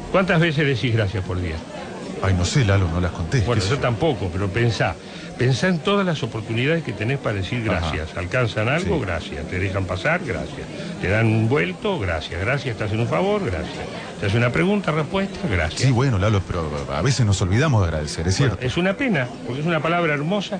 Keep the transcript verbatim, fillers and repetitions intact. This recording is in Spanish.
¿Cuántas veces decís gracias por día? Ay, no sé, Lalo, no las conté. Bueno, yo tampoco, pero pensá. Pensá en todas las oportunidades que tenés para decir gracias. Ajá. ¿Alcanzan algo? Sí. Gracias. ¿Te dejan pasar? Gracias. ¿Te dan un vuelto? Gracias. Gracias. ¿Te hacen un favor? Gracias. ¿Te hacen una pregunta? ¿Respuesta? Gracias. Sí, bueno, Lalo, pero a veces nos olvidamos de agradecer, es bueno, cierto. Es una pena, porque es una palabra hermosa